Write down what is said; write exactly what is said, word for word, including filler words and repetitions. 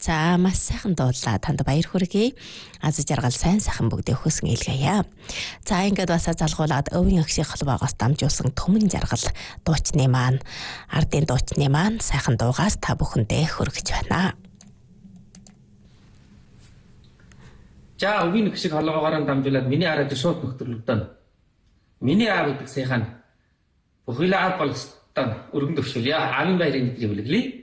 За маш сайхан дуулаа. Танд баяр хүргэе. Аз жаргал сайн сайхан бүгдээ хөсөн илгээе. За ингээд басаа залгуулад өвийн агшийн холбоогоос дамжуулсан Түмэн жаргал дуучны маань, ардын дуучны маань сайхан дуугаас та бүхэндээ хүргэж байна. За өвийн агшийн холбоогоор дамжуулаад миний араад шууд нөхдөрлөгдөн. Миний аав гэдэг сайхан Бүхэл аав болстон өргөн төвшүүлье. Аавын баярын өдрийг хүлээлгье.